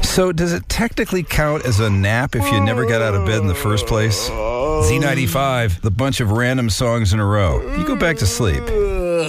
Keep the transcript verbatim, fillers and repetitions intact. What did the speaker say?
So does it technically count as a nap if you never got out of bed in the first place? Z ninety-five, the bunch of random songs in a row. You go back to sleep.